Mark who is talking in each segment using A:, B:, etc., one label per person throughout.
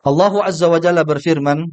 A: Allah Azza wa Jalla berfirman,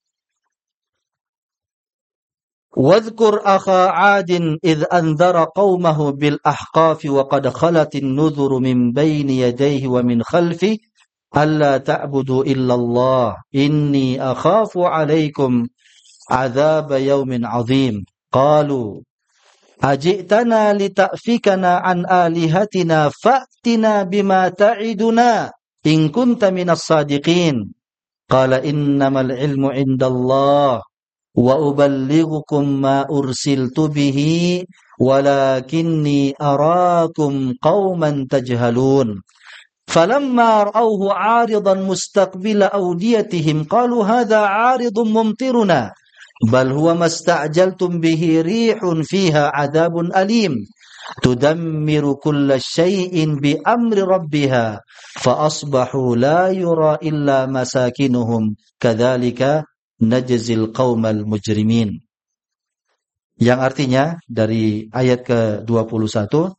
A: "Wadhkur akha 'adin idh anzara qaumahu bil ahqaf wa qad khalatin nudhuru min bayni yadayhi wa min khalfi alla ta'budu illa Allah inni akhafu 'alaykum 'adzab yawmin 'adzim." Qalu ajitana lita'fikana an alihatina fa'tina bima ta'iduna in kunta minas sadiqin. Qala innamal ilmu 'indallah wa uballighukum ma ursiltu bihi walakinni arakum qauman tajhalun. Falamma ra'awhu 'aridan mustaqbila awdiyatihim qalu hadha 'aridun mumtiruna bal huwa masta'jaltum bihi rihun fiha 'adzabun alim tudammiru kulla syai'in bi amri rabbiha fa asbahu la yura illa masakinuhum kadzalika najzil qaumal mujrimin. Yang artinya dari ayat ke-21,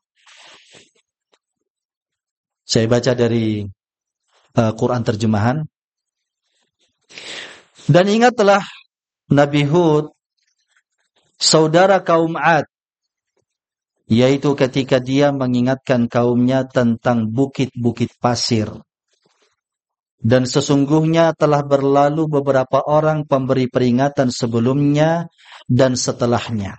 A: saya baca dari Quran terjemahan. Dan ingatlah Nabi Hud, saudara kaum 'Ad, yaitu ketika dia mengingatkan kaumnya tentang bukit-bukit pasir. Dan sesungguhnya telah berlalu beberapa orang pemberi peringatan sebelumnya dan setelahnya,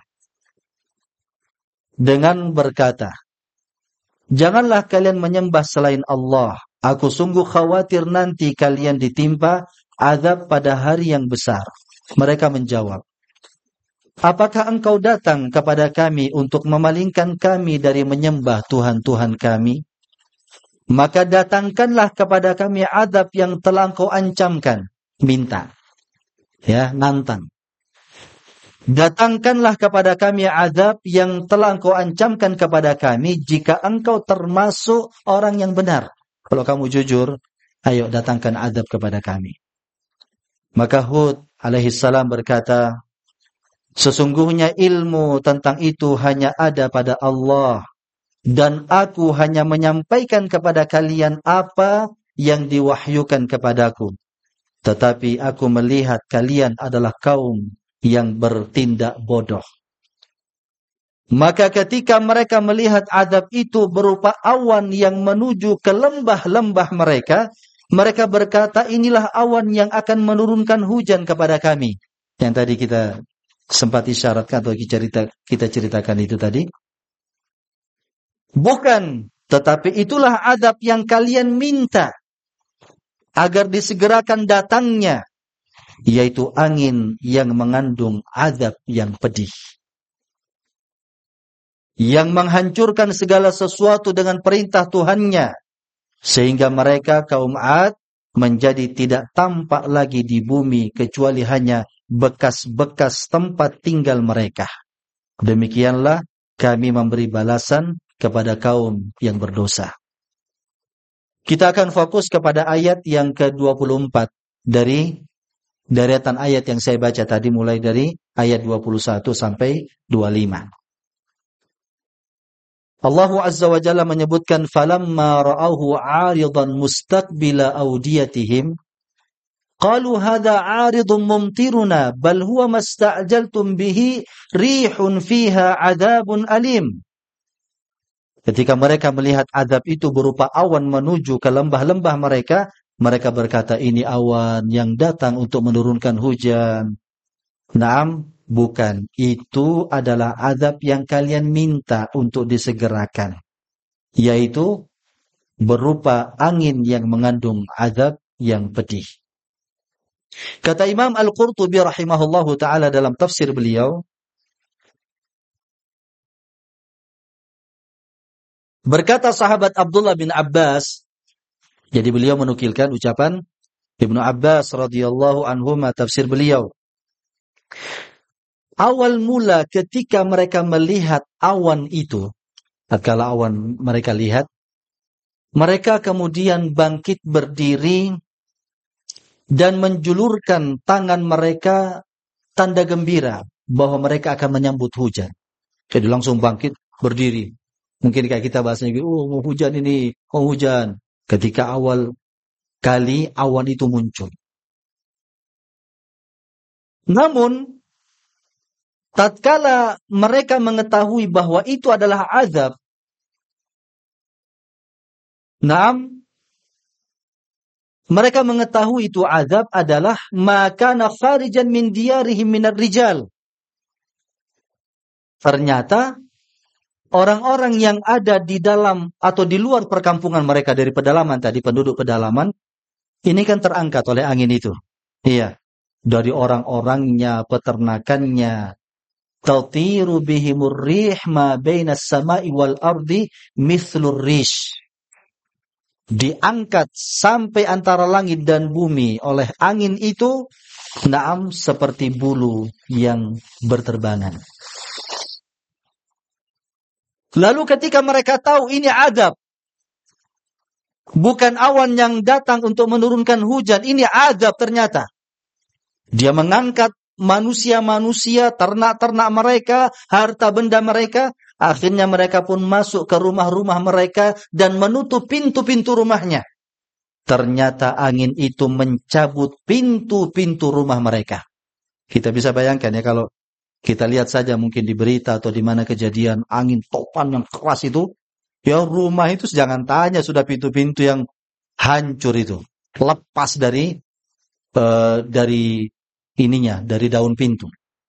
A: dengan berkata, janganlah kalian menyembah selain Allah. Aku sungguh khawatir nanti kalian ditimpa azab pada hari yang besar. Mereka menjawab, apakah engkau datang kepada kami untuk memalingkan kami dari menyembah Tuhan-Tuhan kami? Maka datangkanlah kepada kami azab yang telah engkau ancamkan. Minta. Ya, nantang. Datangkanlah kepada kami azab yang telah engkau ancamkan kepada kami jika engkau termasuk orang yang benar. Kalau kamu jujur, ayo datangkan azab kepada kami. Maka Hud alaihissalam berkata, sesungguhnya ilmu tentang itu hanya ada pada Allah. Dan aku hanya menyampaikan kepada kalian apa yang diwahyukan kepadaku. Tetapi aku melihat kalian adalah kaum yang bertindak bodoh. Maka ketika mereka melihat azab itu berupa awan yang menuju ke lembah-lembah mereka, mereka berkata, inilah awan yang akan menurunkan hujan kepada kami. Yang tadi kita sempat isyaratkan atau kita ceritakan itu tadi. Bukan, tetapi itulah azab yang kalian minta agar disegerakan datangnya, yaitu angin yang mengandung azab yang pedih, yang menghancurkan segala sesuatu dengan perintah Tuhannya, sehingga mereka kaum 'Ad menjadi tidak tampak lagi di bumi kecuali hanya bekas-bekas tempat tinggal mereka. Demikianlah kami memberi balasan kepada kaum yang berdosa. Kita akan fokus kepada ayat yang ke-24 dari deretan ayat yang saya baca tadi, mulai dari ayat 21 sampai 25. Allah Azza wa Jalla menyebutkan, falamma ra'awhu 'aridan mustaqbila awdiyatihim qalu hadha 'aridun mumtiruna bal huwa masta'jaltum bihi rihun fiha 'adzabun alim. Ketika mereka melihat azab itu berupa awan menuju ke lembah-lembah mereka, mereka berkata, ini awan yang datang untuk menurunkan hujan. Naam, bukan. Itu adalah azab yang kalian minta untuk disegerakan, yaitu berupa angin yang mengandung azab yang pedih. Kata Imam Al-Qurtubi rahimahullahu ta'ala dalam tafsir beliau, berkata sahabat Abdullah bin Abbas, jadi beliau menukilkan ucapan Ibnu Abbas radhiyallahu anhuma, tafsir beliau. Awal mula ketika mereka melihat awan itu, tatkala awan mereka lihat, mereka kemudian bangkit berdiri dan menjulurkan tangan mereka tanda gembira bahwa mereka akan menyambut hujan. Jadi langsung bangkit berdiri. Mungkin kayak kita bahasanya, mau hujan ini, mau hujan. Ketika awal kali awan itu muncul. Namun tatkala mereka mengetahui bahwa itu adalah azab, mereka mengetahui itu azab adalah makana kharijan min diyarihim minar rijal. Ternyata orang-orang yang ada di dalam atau di luar perkampungan mereka dari pedalaman tadi, penduduk pedalaman, ini kan terangkat oleh angin itu. Iya. Dari orang-orangnya, peternakannya. Tatiru bihimur rih ma bainas sama'i wal ardi mithlur rish. Diangkat sampai antara langit dan bumi oleh angin itu, naam, seperti bulu yang berterbangan. Lalu ketika mereka tahu ini azab, bukan awan yang datang untuk menurunkan hujan, ini azab ternyata. Dia mengangkat manusia-manusia, ternak-ternak mereka, harta benda mereka. Akhirnya mereka pun masuk ke rumah-rumah mereka dan menutup pintu-pintu rumahnya. Ternyata angin itu mencabut pintu-pintu rumah mereka. Kita bisa bayangkan ya, kalau kita lihat saja mungkin di berita atau di mana kejadian angin topan yang keras itu, ya rumah itu jangan tanya, sudah pintu-pintu yang hancur itu. Lepas dari ininya, dari daun pintu.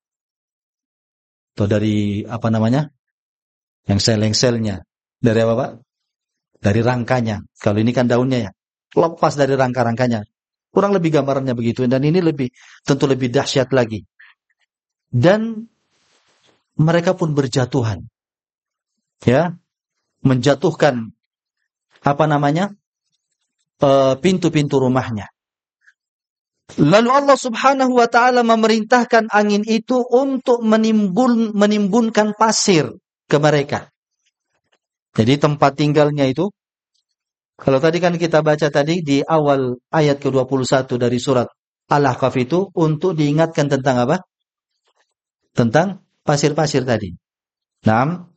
A: Atau dari apa namanya? Yang sel-selnya. Dari apa, Pak? Dari rangkanya. Kalau ini kan daunnya ya. Lepas dari rangka-rangkanya. Kurang lebih gambarannya begitu. Dan ini tentu lebih dahsyat lagi. Dan mereka pun berjatuhan. Ya. Menjatuhkan apa namanya? Pintu-pintu rumahnya. Lalu Allah Subhanahu wa ta'ala memerintahkan angin itu untuk menimbunkan pasir ke mereka. Jadi tempat tinggalnya itu, kalau tadi kan kita baca tadi di awal ayat ke-21 dari surat Al-Ahqaf itu, untuk diingatkan tentang apa? Tentang pasir-pasir tadi. Nah,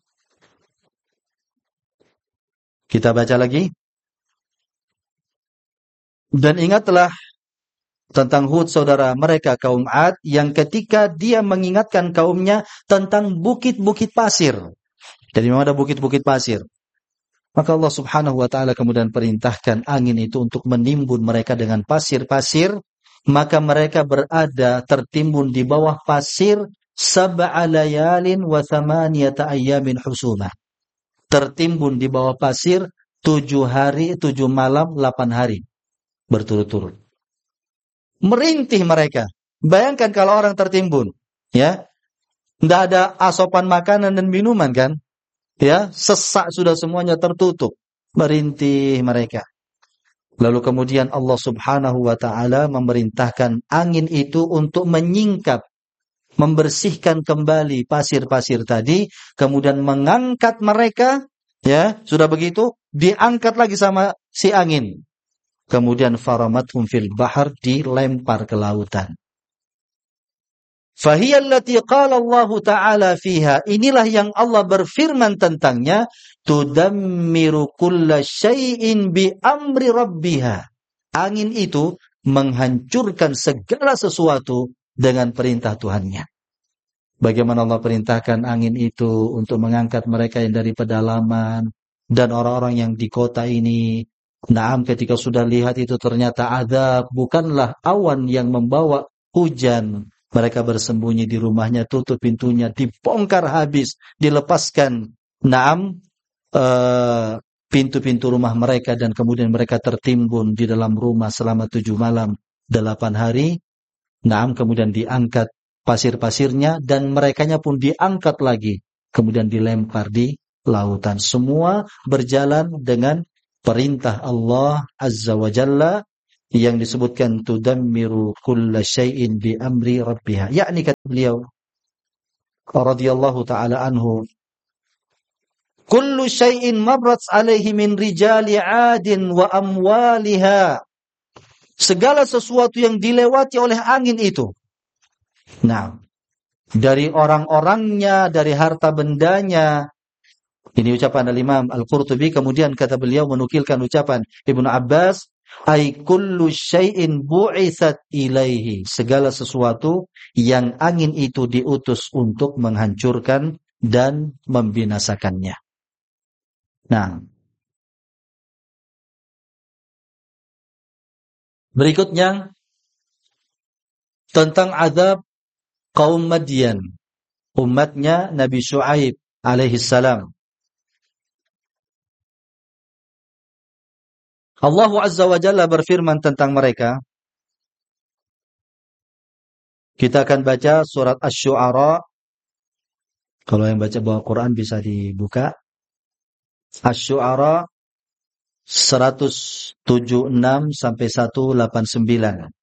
A: kita baca lagi. Dan ingatlah tentang Hud, saudara mereka kaum Ad, yang ketika dia mengingatkan kaumnya tentang bukit-bukit pasir. Jadi memang ada bukit-bukit pasir. Maka Allah Subhanahu wa ta'ala kemudian perintahkan angin itu untuk menimbun mereka dengan pasir-pasir. Maka mereka berada tertimbun di bawah pasir 7 layalin wa 8 ayyamin husuma. Tertimbun di bawah pasir 7 hari, 7 malam, 8 hari berturut-turut. Merintih mereka. Bayangkan kalau orang tertimbun, ya, tidak ada asupan makanan dan minuman kan, ya, sesak sudah semuanya tertutup. Merintih mereka. Lalu kemudian Allah Subhanahu wa ta'ala memerintahkan angin itu untuk menyingkap, membersihkan kembali pasir-pasir tadi, kemudian mengangkat mereka, ya, sudah begitu, diangkat lagi sama si angin. Kemudian faramathum fil bahar, dilempar ke lautan. Fahiyallati qala Allah Ta'ala fiha, inilah yang Allah berfirman tentangnya, tudammiru kulla syai'in bi amri rabbiha. Angin itu menghancurkan segala sesuatu dengan perintah Tuhannya. Bagaimana Allah perintahkan angin itu untuk mengangkat mereka yang dari pedalaman dan orang-orang yang di kota ini. Naam, ketika sudah lihat itu ternyata azab, bukanlah awan yang membawa hujan. Mereka bersembunyi di rumahnya, tutup pintunya, dibongkar habis, dilepaskan. Naam, pintu-pintu rumah mereka, dan kemudian mereka tertimbun di dalam rumah selama 7 malam, 8 hari. Naam, kemudian diangkat pasir-pasirnya, dan merekanya pun diangkat lagi, kemudian dilempar di lautan. Semua berjalan dengan perintah Allah Azza wa Jalla yang disebutkan tudammiru kulla syai'in bi amri rabbiha. Yakni kata beliau radhiyallahu ta'ala anhu, kullu syai'in marrat alaihi min rijali 'adin wa amwaliha. Segala sesuatu yang dilewati oleh angin itu. Nah, dari orang-orangnya, dari harta bendanya. Ini ucapan Al-Imam Al-Qurtubi. Kemudian kata beliau menukilkan ucapan Ibnu Abbas, Ai kullu syai'in bu'itsat ilaihi. Segala sesuatu yang angin itu diutus untuk menghancurkan dan membinasakannya. Nah, berikutnya tentang azab kaum Madian, umatnya Nabi Syuaib alaihi salam. Allah Azza wa Jalla berfirman tentang mereka. Kita akan baca surat Asy-Syu'ara. Kalau yang baca bawa Quran bisa dibuka. Asy-Syu'ara 176 sampai 189.